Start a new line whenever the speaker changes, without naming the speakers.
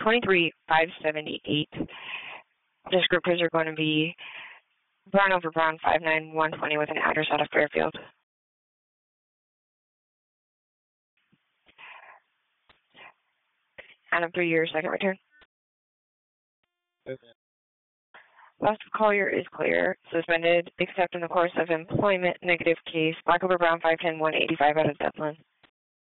23,578. Descriptors are going to be Brown over Brown 59120 with an address out of Fairfield. Adam 3, your second return. Last of Collier is clear. Suspended, except in the course of employment, negative case. Black over Brown 510-185 out of Dublin.